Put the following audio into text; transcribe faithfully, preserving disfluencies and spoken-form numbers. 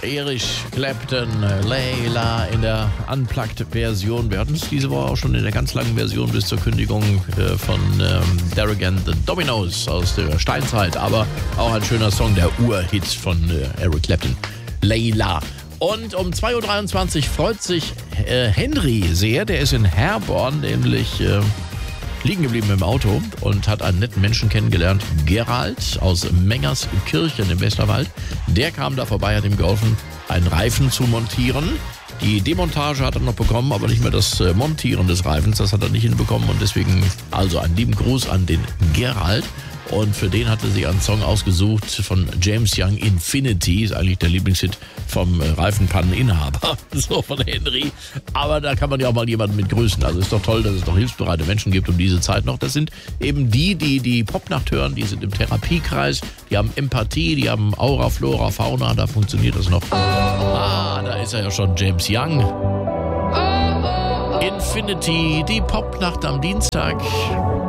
Eric Clapton, Layla in der Unplugged-Version. Wir hatten es diese Woche auch schon in der ganz langen Version bis zur Kündigung äh, von ähm, Derek and the Dominos aus der Steinzeit. Aber auch ein schöner Song, der Urhit von äh, Eric Clapton, Layla. Und um zwei Uhr dreiundzwanzig freut sich äh, Henry sehr. Der ist in Herborn, nämlich äh, liegen geblieben im Auto und hat einen netten Menschen kennengelernt, Gerald aus Mengerskirchen im Westerwald. Der kam da vorbei, hat ihm geholfen, einen Reifen zu montieren. Die Demontage hat er noch bekommen, aber nicht mehr das Montieren des Reifens. Das hat er nicht hinbekommen und deswegen also einen lieben Gruß an den Gerald. Und für den hatte sie einen Song ausgesucht von James Young, Infinity, ist eigentlich der Lieblingshit vom Reifenpanneninhaber, so von Henry. Aber da kann man ja auch mal jemanden mit grüßen. Also ist doch toll, dass es noch hilfsbereite Menschen gibt um diese Zeit noch. Das sind eben die, die die Popnacht hören, die sind im Therapiekreis, die haben Empathie, die haben Aura, Flora, Fauna, da funktioniert das noch. Ah, da ist er ja schon, James Young. Infinity, die Popnacht am Dienstag.